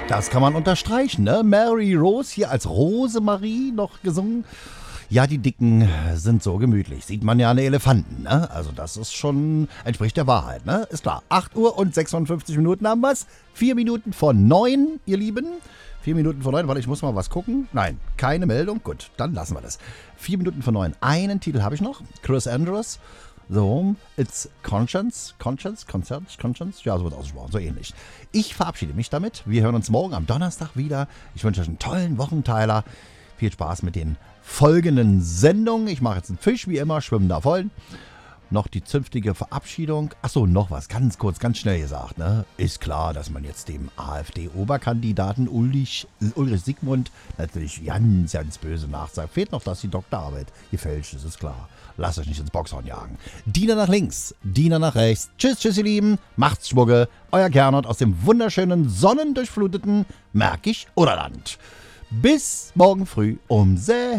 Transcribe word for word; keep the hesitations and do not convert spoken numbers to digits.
Das kann man unterstreichen, ne? Mary Rose hier als Rosemarie noch gesungen. Ja, die Dicken sind so gemütlich. Sieht man ja an den Elefanten, ne? Also das ist schon, entspricht der Wahrheit, ne? Ist klar. acht Uhr und sechsundfünfzig Minuten haben wir's. Vier Minuten vor neun, ihr Lieben. Vier Minuten vor neun, warte, ich muss mal was gucken. Nein, keine Meldung. Gut, dann lassen wir das. Vier Minuten vor neun. Einen Titel habe ich noch. Chris Andrews. So, It's Conscience. Conscience? Conscience? Conscience? Ja, so wird ausgesprochen. So ähnlich. Ich verabschiede mich damit. Wir hören uns morgen am Donnerstag wieder. Ich wünsche euch einen tollen Wochenteiler. Viel Spaß mit den folgenden Sendungen. Ich mache jetzt einen Fisch, wie immer, schwimmen da voll. Noch die zünftige Verabschiedung. Achso, noch was, ganz kurz, ganz schnell gesagt. Ne? Ist klar, dass man jetzt dem AfD-Oberkandidaten Ulrich, Ulrich Sigmund natürlich ganz, ganz böse nachsagt. Fehlt noch, dass die Doktorarbeit gefälscht ist, ist klar. Lasst euch nicht ins Boxhorn jagen. Diener nach links, Diener nach rechts. Tschüss, tschüss, ihr Lieben. Macht's Schmugge. Euer Gernot aus dem wunderschönen, sonnendurchfluteten Märkisch-Oderland. Bis morgen früh um sechs.